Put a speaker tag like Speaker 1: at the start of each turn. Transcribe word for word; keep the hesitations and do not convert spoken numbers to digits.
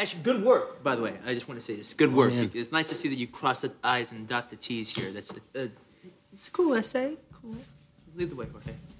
Speaker 1: actually, good work, by the way. I just want to say this. Good work.
Speaker 2: man.
Speaker 1: It's nice to see that you cross the I's and dot the T's here. That's a, a, it's a cool essay. Cool. Lead the way, Jorge.